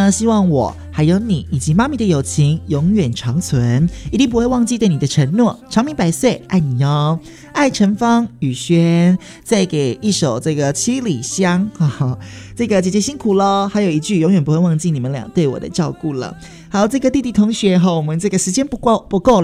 呢，希望我还有你以及妈咪的友情永远长存，一定不会忘记对你的承诺，长命百岁，爱你哟。爱陈芳、宇轩，再给一首这个七里香，这个姐姐辛苦了，还有一句永远不会忘记你们俩对我的照顾了。好，这个弟弟同学我们这个时间不够